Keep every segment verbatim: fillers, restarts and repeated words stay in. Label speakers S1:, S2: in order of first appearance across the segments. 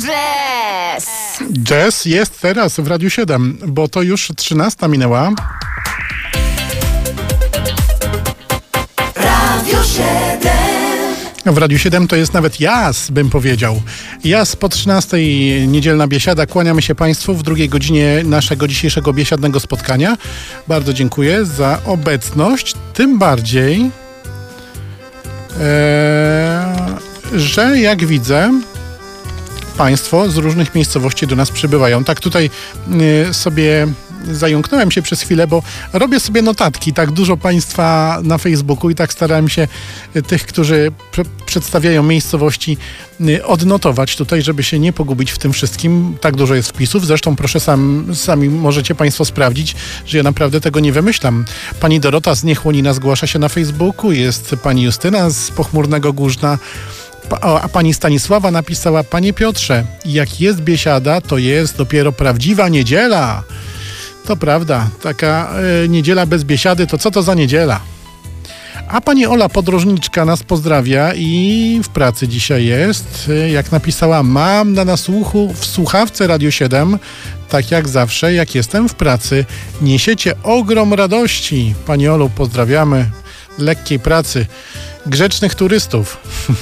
S1: Jazz!
S2: Jazz jest teraz w Radiu siedem, bo to już trzynasta minęła.
S1: Radio siedem.
S2: W Radiu siedem to jest nawet jazz, bym powiedział. Jazz po trzynastej, niedzielna biesiada. Kłaniamy się Państwu w drugiej godzinie naszego dzisiejszego biesiadnego spotkania. Bardzo dziękuję za obecność. Tym bardziej, e, że jak widzę, Państwo z różnych miejscowości do nas przybywają. Tak tutaj y, sobie zająknąłem się przez chwilę, bo robię sobie notatki. Tak dużo Państwa na Facebooku i tak starałem się y, tych, którzy pr- przedstawiają miejscowości, y, odnotować tutaj, żeby się nie pogubić w tym wszystkim. Tak dużo jest wpisów. Zresztą proszę sam, sami możecie Państwo sprawdzić, że ja naprawdę tego nie wymyślam. Pani Dorota z Niechłonina zgłasza się na Facebooku. Jest pani Justyna z Pochmurnego Górzna. A pani Stanisława napisała: Panie Piotrze, jak jest biesiada, to jest dopiero prawdziwa niedziela. To prawda, taka y, niedziela bez biesiady, to co to za niedziela? A pani Ola Podróżniczka nas pozdrawia i w pracy dzisiaj jest. Y, jak napisała: mam na nasłuchu w słuchawce Radio siedem, tak jak zawsze, jak jestem w pracy. Niesiecie ogrom radości. Pani Olu, pozdrawiamy. Lekkiej pracy. Grzecznych turystów.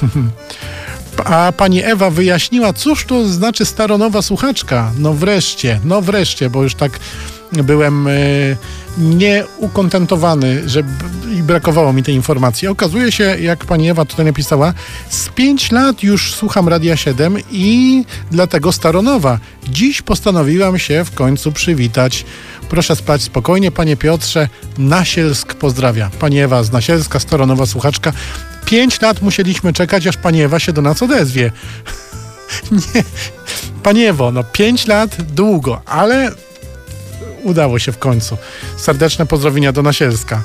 S2: A pani Ewa wyjaśniła, cóż to znaczy staronowa słuchaczka. No wreszcie, no wreszcie, bo już tak byłem e, nieukontentowany, że b- i brakowało mi tej informacji. Okazuje się, jak pani Ewa tutaj napisała, z pięć lat już słucham Radia siedem i dlatego staronowa. Dziś postanowiłam się w końcu przywitać. Proszę spać spokojnie, panie Piotrze. Nasielsk pozdrawia. Pani Ewa z Nasielska, staronowa słuchaczka. Pięć lat musieliśmy czekać, aż pani Ewa się do nas odezwie. Nie, pani Ewo, no pięć lat długo, ale udało się w końcu. Serdeczne pozdrowienia do Nasielska.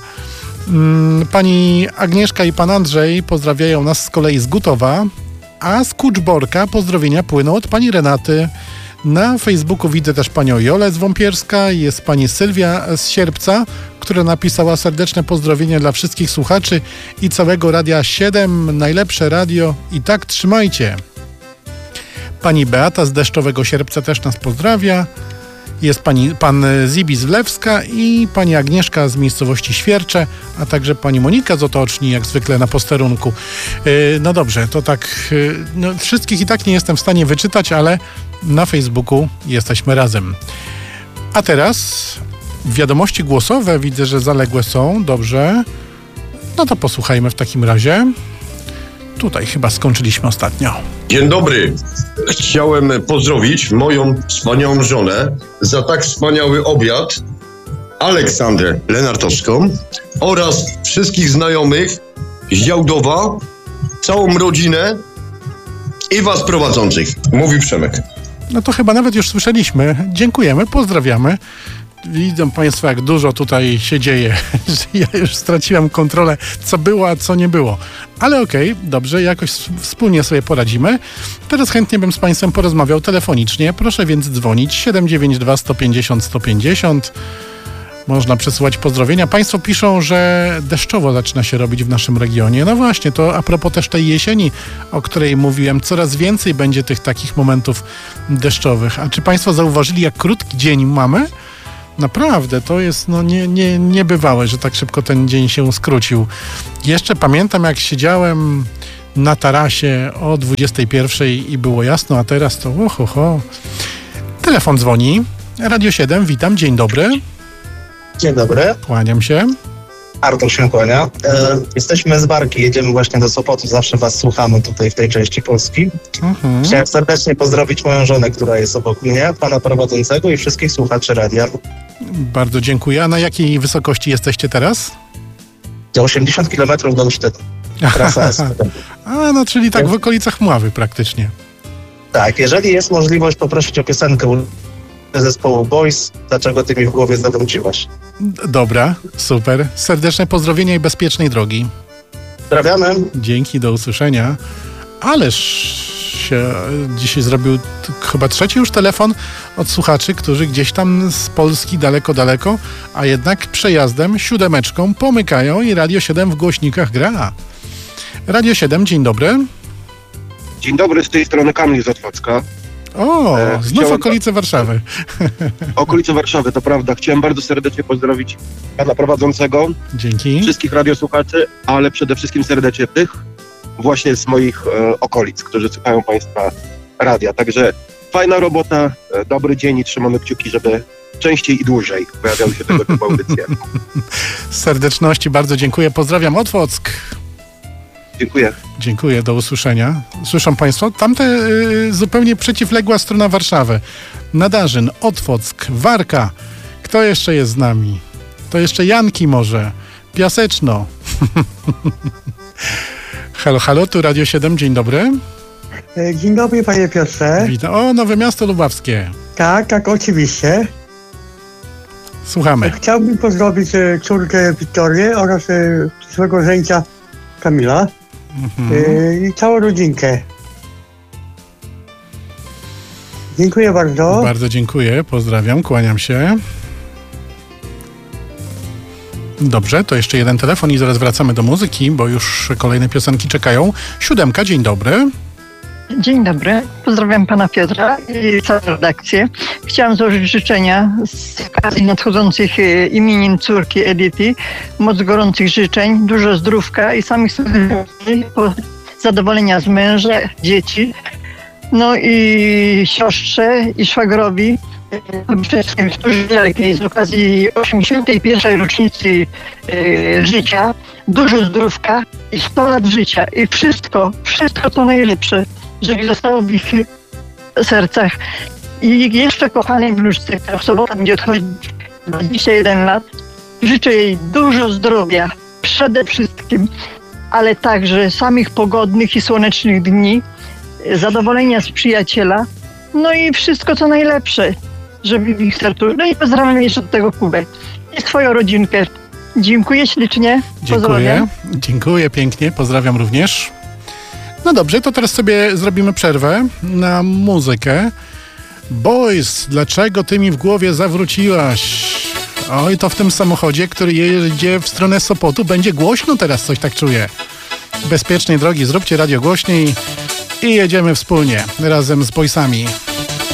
S2: Pani Agnieszka i pan Andrzej pozdrawiają nas z kolei z Gutowa, a z Kuczborka pozdrowienia płyną od pani Renaty. Na Facebooku widzę też panią Jolę z Wąpierska, jest pani Sylwia z Sierpca, która napisała serdeczne pozdrowienia dla wszystkich słuchaczy i całego Radia siedem. Najlepsze radio i tak trzymajcie. Pani Beata z Deszczowego Sierpca też nas pozdrawia. Jest pani, pan Zibi z Wlewska i pani Agnieszka z miejscowości Świercze, a także pani Monika z Otoczni, jak zwykle na posterunku. Yy, no dobrze, to tak, yy, no wszystkich i tak nie jestem w stanie wyczytać, ale na Facebooku jesteśmy razem. A teraz wiadomości głosowe, widzę, że zaległe są, dobrze. No to posłuchajmy w takim razie. Tutaj chyba skończyliśmy ostatnio.
S3: Dzień dobry. Chciałem pozdrowić moją wspaniałą żonę za tak wspaniały obiad, Aleksandrę Lenartowską, oraz wszystkich znajomych z Działdowa, całą rodzinę i was prowadzących. Mówi Przemek.
S2: No to chyba nawet już słyszeliśmy. Dziękujemy, pozdrawiamy. Widzą Państwo, jak dużo tutaj się dzieje, że ja już straciłem kontrolę, co było, a co nie było. Ale okej, okay, dobrze, jakoś wspólnie sobie poradzimy. Teraz chętnie bym z Państwem porozmawiał telefonicznie. Proszę więc dzwonić siedem dziewięć dwa sto pięćdziesiąt sto pięćdziesiąt. Można przesyłać pozdrowienia. Państwo piszą, że deszczowo zaczyna się robić w naszym regionie. No właśnie, to a propos też tej jesieni, o której mówiłem, coraz więcej będzie tych takich momentów deszczowych. A czy Państwo zauważyli, jak krótki dzień mamy? Naprawdę, to jest no nie, nie, niebywałe, że tak szybko ten dzień się skrócił. Jeszcze pamiętam, jak siedziałem na tarasie o dwudziestej pierwszej i było jasno, a teraz to ohoho. Telefon dzwoni. Radio siedem, witam, dzień dobry.
S4: Dzień dobry.
S2: Kłaniam się.
S4: Artur się kłania. E, jesteśmy z Warki, jedziemy właśnie do Sopotu, zawsze was słuchamy tutaj w tej części Polski. Mhm. Chciałem serdecznie pozdrowić moją żonę, która jest obok mnie, pana prowadzącego i wszystkich słuchaczy radia.
S2: Bardzo dziękuję. A na jakiej wysokości jesteście teraz?
S4: Do osiemdziesiąt kilometrów do Olsztynu. Trasa S.
S2: A, no czyli tak w okolicach Mławy praktycznie.
S4: Tak, jeżeli jest możliwość poprosić o piosenkę zespołu Boys, dlaczego ty mi w głowie zawróciłaś?
S2: Dobra, super. Serdeczne pozdrowienia i bezpiecznej drogi.
S4: Pozdrawiamy.
S2: Dzięki, do usłyszenia. Ależ się dzisiaj zrobił t- chyba trzeci już telefon od słuchaczy, którzy gdzieś tam z Polski daleko, daleko, a jednak przejazdem, siódemeczką pomykają i Radio siedem w głośnikach gra. Radio siedem, dzień dobry.
S5: Dzień dobry, z tej strony Kamil z Otwocka.
S2: O,
S1: E,
S2: znów
S1: chciałem-
S2: okolice Warszawy.
S1: Okolice Warszawy, to prawda. Chciałem bardzo serdecznie pozdrowić pana prowadzącego,
S2: Dzięki.
S1: wszystkich radiosłuchaczy, ale przede wszystkim serdecznie tych właśnie z moich e, okolic, którzy słuchają państwa radia. Także fajna robota, e, dobry dzień i trzymamy kciuki, żeby częściej i dłużej pojawiały się tego typu audycje.
S2: Z serdeczności bardzo dziękuję. Pozdrawiam Otwock.
S1: Dziękuję.
S2: Dziękuję, do usłyszenia. Słyszą Państwo? Tamte y, zupełnie przeciwległa strona Warszawy. Nadarzyn, Otwock, Warka. Kto jeszcze jest z nami? To jeszcze Janki może. Piaseczno. Halo, halo, tu Radio siedem, dzień dobry.
S5: Dzień dobry, panie Piotrze.
S2: Witam. O, Nowe Miasto Lubawskie.
S5: Tak, tak, oczywiście.
S2: Słuchamy.
S5: Chciałbym pozdrowić e, córkę Wiktorię oraz e, swego żeńca Kamila
S2: Mhm.
S5: e, i całą rodzinkę. Dziękuję bardzo.
S2: Bardzo dziękuję, pozdrawiam, kłaniam się. Dobrze, to jeszcze jeden telefon i zaraz wracamy do muzyki, bo już kolejne piosenki czekają. Siódemka, dzień dobry.
S6: Dzień dobry, pozdrawiam pana Piotra i całą redakcję. Chciałam złożyć życzenia z okazji nadchodzących e, imienin córki Edyty. Moc gorących życzeń, dużo zdrówka i samych zadowolenia z męża, dzieci. No i siostrze i szwagrowi. e, Wszystkim służby wielkiej z okazji osiemdziesiątej pierwszej rocznicy e, życia. Dużo zdrówka i sto lat życia i wszystko, wszystko co najlepsze, żeby zostało w ich sercach. I jeszcze kochanej wnuczce, która w sobotę będzie odchodzić dwadzieścia jeden lat, życzę jej dużo zdrowia przede wszystkim, ale także samych pogodnych i słonecznych dni, zadowolenia z przyjaciela, no i wszystko co najlepsze, żeby w ich sercu. No i pozdrawiam jeszcze do tego Kubę i swoją rodzinkę. Dziękuję ślicznie.
S2: Dziękuję.
S6: Pozdrawiam.
S2: Dziękuję pięknie, pozdrawiam również. No dobrze, to teraz sobie zrobimy przerwę na muzykę. Boys, dlaczego ty mi w głowie zawróciłaś? Oj, to w tym samochodzie, który jedzie w stronę Sopotu, będzie głośno teraz, coś tak czuję. Bezpiecznej drogi, zróbcie radio głośniej i jedziemy wspólnie razem z Boysami.